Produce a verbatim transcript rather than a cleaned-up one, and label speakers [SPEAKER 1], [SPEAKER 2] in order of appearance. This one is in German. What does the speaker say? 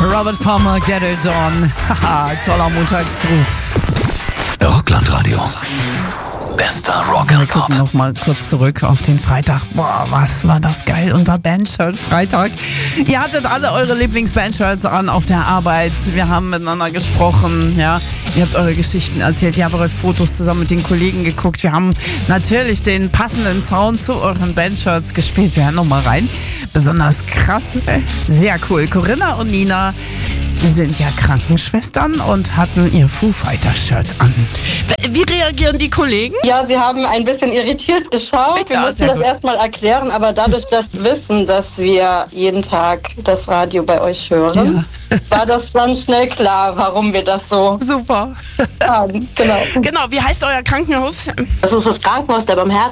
[SPEAKER 1] Robert Palmer, Get It On. Haha, toller Montagsgroove.
[SPEAKER 2] Rockland-Radio. Bester Rock
[SPEAKER 1] Wir
[SPEAKER 2] and Pop.
[SPEAKER 1] gucken noch mal kurz zurück auf den Freitag. Boah, was war das geil, unser Bandshirt Freitag. Ihr hattet alle eure Lieblings-Bandshirts an auf der Arbeit. Wir haben miteinander gesprochen, ja. Ihr habt eure Geschichten erzählt. Ihr habt eure Fotos zusammen mit den Kollegen geguckt. Wir haben natürlich den passenden Sound zu euren Bandshirts gespielt. Wir hören noch mal rein. Besonders krass, sehr cool. Corinna und Nina sind ja Krankenschwestern und hatten ihr Foo Fighters Shirt an. Wie reagieren die Kollegen?
[SPEAKER 3] Ja, sie haben ein bisschen irritiert geschaut. Wir
[SPEAKER 1] Ja,
[SPEAKER 3] mussten
[SPEAKER 1] sehr
[SPEAKER 3] das
[SPEAKER 1] gut.
[SPEAKER 3] erstmal erklären, aber dadurch, dass wir wissen, dass wir jeden Tag das Radio bei euch hören, war das dann schnell klar, warum wir das so
[SPEAKER 1] Super.
[SPEAKER 3] haben. Genau.
[SPEAKER 1] Genau, wie heißt euer Krankenhaus?
[SPEAKER 3] Das ist das Krankenhaus der Barmherzigen